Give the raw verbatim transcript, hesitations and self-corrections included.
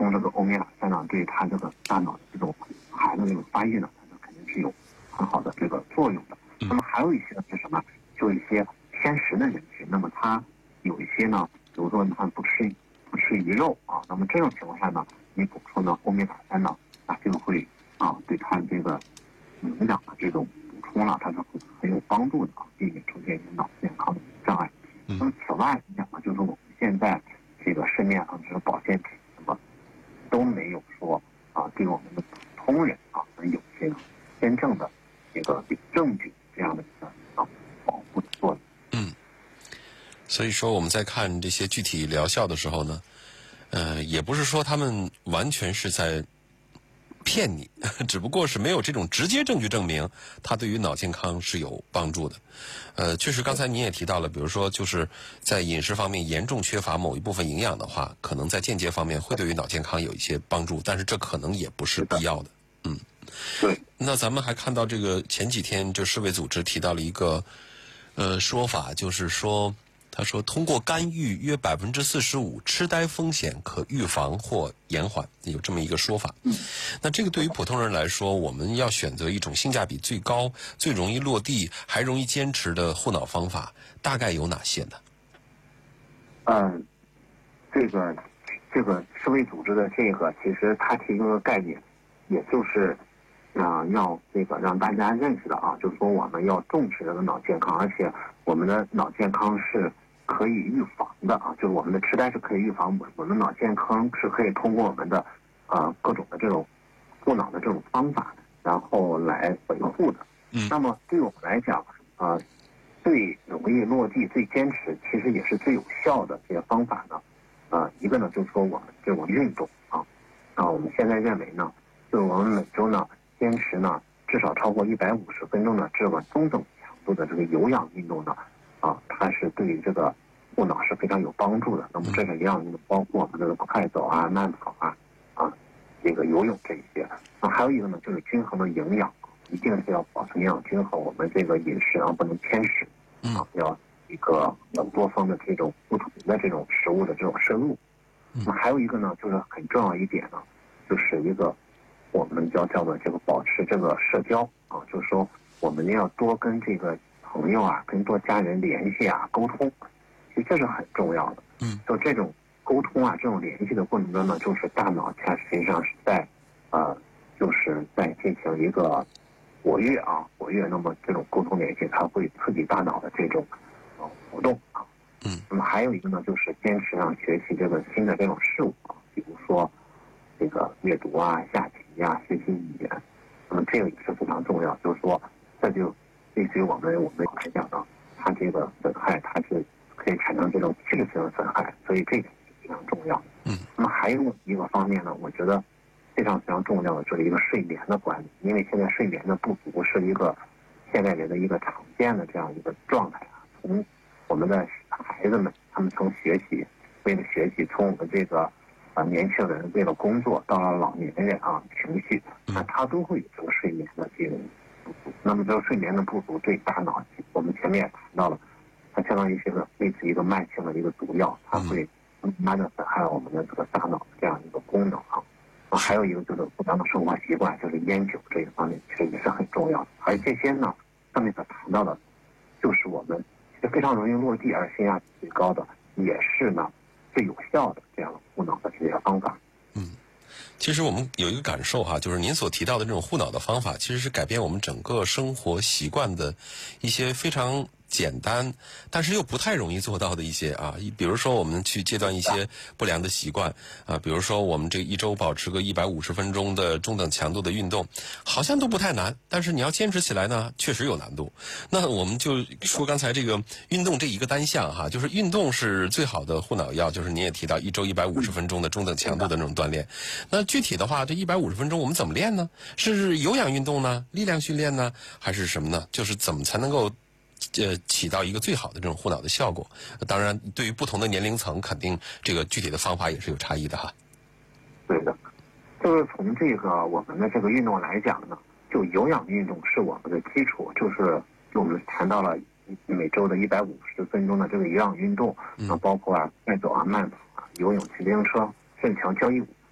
充这个欧米伽三呢，对他这个大脑的这种孩子这个发育呢，它肯定是有很好的这个作用的。那么还有一些是什么？就一些偏食的人群，那么他有一些呢，比如说你看不吃不吃鱼肉啊，那么这种情况下呢，你补充呢欧米伽三呢，那就会啊对他这个营养的这种补充了，它是很有帮助的啊，避免出现一些脑健康的障碍。那么此外来讲呢，就是我们现在这个市面上这个保健品什么都没有说啊对我们的普通人啊能有这个真正的这个有证据这样的一个啊保护的作用。 嗯，所以说我们在看这些具体疗效的时候呢，呃，也不是说他们完全是在骗你，只不过是没有这种直接证据证明它对于脑健康是有帮助的。呃，确实刚才您也提到了，比如说就是在饮食方面严重缺乏某一部分营养的话，可能在间接方面会对于脑健康有一些帮助，但是这可能也不是必要的。嗯， 对。 那咱们还看到这个前几天就世卫组织提到了一个呃说法，就是说他说通过干预约百分之四十五痴呆风险可预防或延缓，有这么一个说法。 嗯， 那这个对于普通人来说，我们要选择一种性价比最高、最容易落地、还容易坚持的护脑方法，大概有哪些呢？ 嗯，这个这个世卫组织的这个，其实它提供的概念，也就是啊、呃，要这个让大家认识的啊，就是说我们要重视这个脑健康，而且我们的脑健康是可以预防的啊，就是我们的痴呆是可以预防，我们脑健康是可以通过我们的呃各种的这种护脑的这种方法，然后来维护的。 嗯， 那么对我们来讲啊、呃，最容易落地、最坚持，其实也是最有效的这些方法呢。呃，一个呢就是说我们这种运动啊，啊，我们现在认为呢，就是我们每周呢坚持呢至少超过一百五十分钟的这个中等强度的这个有氧运动呢，啊，它是对于这个护脑是非常有帮助的。那么这个有氧运动包括我们这个快走啊、慢跑啊、啊这个游泳这一些。啊，还有一个呢就是均衡的营养，一定是要保持营养均衡，我们这个饮食啊不能偏食啊，要一个多方的这种不同的这种食物的这种摄入。那还有一个呢，就是很重要一点呢，就是一个我们叫叫做这个保持这个社交啊，就是说我们要多跟这个朋友啊，跟多家人联系啊，沟通，其实这是很重要的。 嗯， 就这种沟通啊，这种联系的过程中呢，就是大脑它实际上是在呃，就是在进行一个活跃啊，活跃。那么这种沟通联系，它会刺激大脑的这种呃活动啊。 嗯， 那么还有一个呢，就是坚持上学习这个新的这种事物啊，比如说这个阅读啊、下棋啊、学习语言。那么这个也是非常重要，就是说这就类似于我们我们来讲呢，它这个损害它是可以产生这种器质性的损害，所以这个是非常重要。 嗯， 那么还有一个方面呢，我觉得非常非常重要的就是一个睡眠的管理，因为现在睡眠的不足是一个现代人的一个常见的这样一个状态啊。从我们的孩子们，他们从学习为了学习，从我们这个啊、呃、年轻人为了工作，到了老年人啊情绪，那他都会有这个睡眠的这种不足。那么这个睡眠的不足对大脑，我们前面也谈到了，它相当于是个类似一个慢性的一个毒药，它会慢慢的损害我们的这个大脑的这样一个功能啊。还有一个就是不良的生活习惯，就是烟酒这一方面其实也是很重要的。而这些呢，上面所谈到的，就是我们非常容易落地而性价比最高的，也是呢最有效的这样的护脑的这些方法。 嗯，其实我们有一个感受哈，就是您所提到的这种护脑的方法，其实是改变我们整个生活习惯的一些非常简单，但是又不太容易做到的一些啊，比如说我们去戒断一些不良的习惯啊，比如说我们这一周保持个一百五十分钟的中等强度的运动，好像都不太难，但是你要坚持起来呢，确实有难度。那我们就说刚才这个运动这一个单项哈，就是运动是最好的护脑药，就是您也提到一周一百五十分钟的中等强度的那种锻炼。那具体的话，这一百五十分钟我们怎么练呢？是有氧运动呢，力量训练呢，还是什么呢？就是怎么才能够呃，起到一个最好的这种护脑的效果。当然，对于不同的年龄层，肯定这个具体的方法也是有差异的哈。 对的，就是从这个我们的这个运动来讲呢，就有氧运动是我们的基础，就是就我们谈到了每周的一百五十分钟的这个有氧运动，啊，包括啊快走啊、慢跑啊、游泳、骑自行车、顺墙、交谊舞